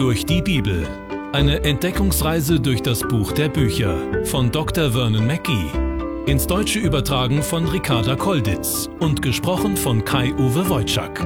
Durch die Bibel. Eine Entdeckungsreise durch das Buch der Bücher von Dr. Vernon Mackey. Ins Deutsche übertragen von Ricarda Kolditz und gesprochen von Kai-Uwe Wojczak.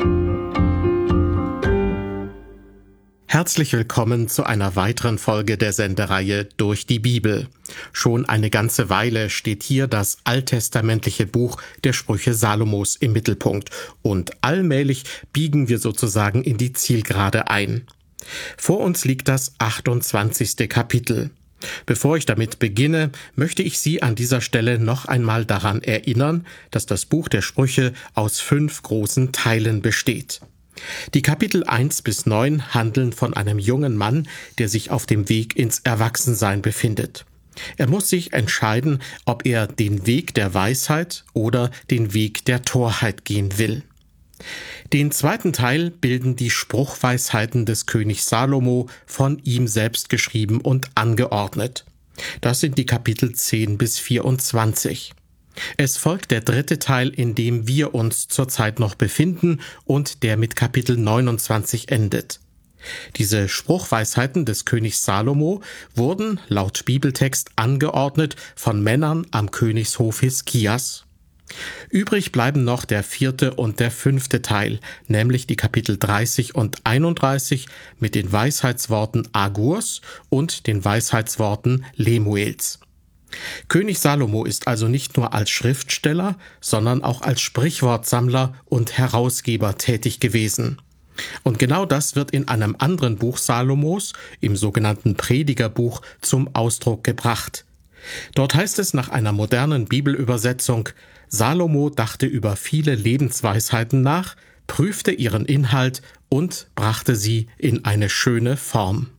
Herzlich willkommen zu einer weiteren Folge der Sendereihe Durch die Bibel. Schon eine ganze Weile steht hier das alttestamentliche Buch der Sprüche Salomos im Mittelpunkt und allmählich biegen wir sozusagen in die Zielgerade ein. Vor uns liegt das 28. Kapitel. Bevor ich damit beginne, möchte ich Sie an dieser Stelle noch einmal daran erinnern, dass das Buch der Sprüche aus 5 großen Teilen besteht. Die Kapitel 1 bis 9 handeln von einem jungen Mann, der sich auf dem Weg ins Erwachsensein befindet. Er muss sich entscheiden, ob er den Weg der Weisheit oder den Weg der Torheit gehen will. Den zweiten Teil bilden die Spruchweisheiten des Königs Salomo, von ihm selbst geschrieben und angeordnet. Das sind die Kapitel 10 bis 24. Es folgt der dritte Teil, in dem wir uns zurzeit noch befinden und der mit Kapitel 29 endet. Diese Spruchweisheiten des Königs Salomo wurden laut Bibeltext angeordnet von Männern am Königshof Hiskias. Übrig bleiben noch der 4. und der 5. Teil, nämlich die Kapitel 30 und 31 mit den Weisheitsworten Agurs und den Weisheitsworten Lemuels. König Salomo ist also nicht nur als Schriftsteller, sondern auch als Sprichwortsammler und Herausgeber tätig gewesen. Und genau das wird in einem anderen Buch Salomos, im sogenannten Predigerbuch, zum Ausdruck gebracht. Dort heißt es nach einer modernen Bibelübersetzung: Salomo dachte über viele Lebensweisheiten nach, prüfte ihren Inhalt und brachte sie in eine schöne Form.